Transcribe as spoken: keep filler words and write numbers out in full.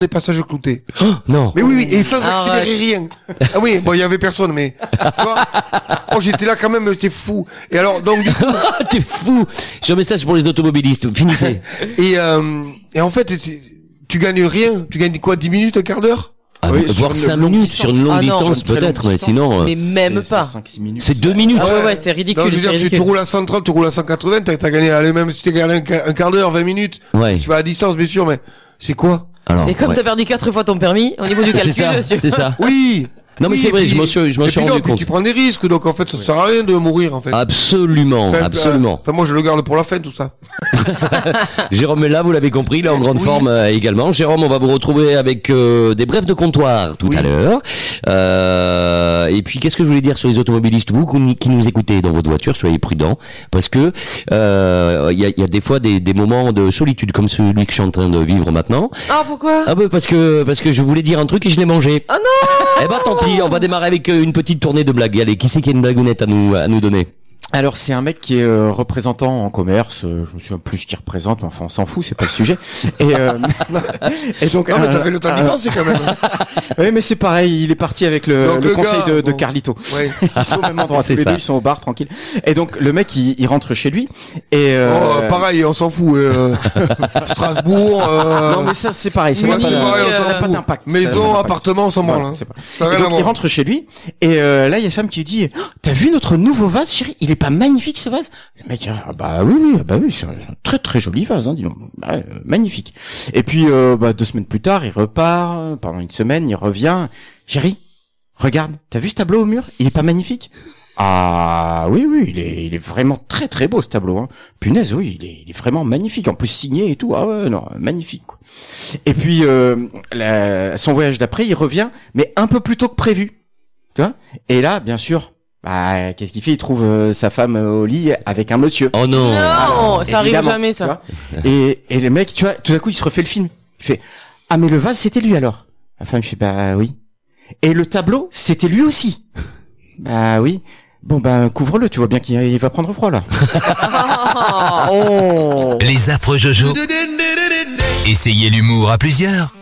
des passages cloutés. Oh, non. Mais oui, oui, et sans Ah, accélérer rien. Ah oui, bon, il y avait personne, mais, tu vois, oh, j'étais là quand même, j'étais fou. Et alors, donc, du coup, T'es fou. J'ai un message pour les automobilistes. Finissez. et, euh, et en fait, c'est- tu gagnes rien. Tu gagnes quoi, dix minutes, un quart d'heure? Ah, Oui, voire sur une cinq longue minutes, distance. sur une longue Ah non, distance, Sur une très peut-être, longue mais distance. sinon, euh, Mais même C'est- pas. c'est cinq six minutes. c'est deux minutes. Ah ouais, ouais, c'est ridicule. Non, je veux c'est dire, tu, ridicule. tu roules à cent trente, tu roules à cent quatre-vingts, t'as, t'as gagné, allez, même si t'as gagné un, quart- un quart d'heure, vingt minutes. Ouais. Tu vas à distance, bien sûr, mais c'est quoi? Alors, Et comme ouais. t'as perdu quatre fois ton permis, au niveau du C'est calcul, ça, monsieur. c'est ça. Oui. Non, mais Oui, c'est et vrai, puis- je m'en suis, je m'en et suis puis non, rendu puis compte. tu prends des risques, donc en fait, ça sert à rien de mourir, en fait. Absolument, Enfin, absolument. euh, Enfin, moi, je le garde pour la fin, tout ça. Jérôme est là, vous l'avez compris, il est en grande Oui. forme euh, également. Jérôme, on va vous retrouver avec euh, des brèves de comptoir tout Oui. à l'heure. Euh, et puis, qu'est-ce que je voulais dire sur les automobilistes? Vous qui qui nous écoutez dans votre voiture, soyez prudents, parce que euh, il y, a, il y a des fois des, des moments de solitude comme celui que je suis en train de vivre maintenant. Ah, pourquoi? Ah bah parce que parce que je voulais dire un truc et je l'ai mangé. Ah non! Eh ben tant pis, on va démarrer avec euh, une petite tournée de blagues. Allez, qui c'est qui a une blagounette à nous à nous donner? Alors c'est un mec qui est euh, représentant en commerce, euh, je me souviens plus ce qu'il représente, mais enfin on s'en fout, c'est pas le sujet. Et, euh, et donc Non, mais euh, t'avais le temps d'y euh, penser, quand même. oui, mais c'est pareil, il est parti avec le, Donc, le le conseil gars, de, de bon. Carlito. Ouais. Ils sont au même endroit, C'est tous les ça. deux, ils sont au bar tranquille. Et donc le mec il, il rentre chez lui et euh, Oh, pareil, on s'en fout, euh, Strasbourg, euh, non mais ça c'est pareil, ça n'a oui, pas, c'est d'a- pareil, on ça s'en n'a pas fout. d'impact. Ça n'a Maison, pas d'impact. appartement, on s'en branle, Voilà, hein. c'est pas- Ça a Et rien à donc il voir. rentre chez lui et euh, là il y a sa femme qui lui dit oh, t'as vu notre nouveau vase chérie, il est pas magnifique ce vase? Le mec ah bah oui oui ah bah oui c'est un très très joli vase hein, dis donc. Bah, euh, magnifique. Et puis euh, bah, deux semaines plus tard il repart pendant une semaine il revient chérie regarde t'as vu ce tableau au mur, il est pas magnifique? Ah oui oui il est il est vraiment très très beau ce tableau hein. Punaise oui il est il est vraiment magnifique en plus signé et tout ah ouais non magnifique quoi. Et puis euh, la- son voyage d'après il revient mais un peu plus tôt que prévu tu vois et là bien sûr bah qu'est-ce qu'il fait, il trouve euh, sa femme euh, au lit avec un monsieur. Oh non. Non, Alors, ça arrive évidemment, jamais, tu ça. vois. et et le mec tu vois tout d'un coup il se refait le film il fait ah mais le vase c'était lui alors. La femme fait bah oui et le tableau c'était lui aussi. Bah oui. Bon ben couvre-le, tu vois bien qu'il il va prendre froid là. Oh. Les affreux Jojo. Essayez l'humour à plusieurs.